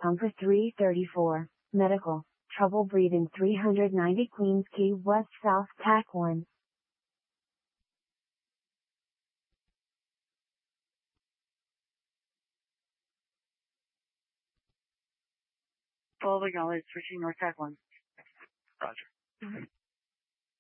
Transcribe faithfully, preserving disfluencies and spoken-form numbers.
Pumper three thirty-four, medical, trouble breathing three ninety Queens Quay West South T A C one. Full acknowledged, switching North T A C one. Roger.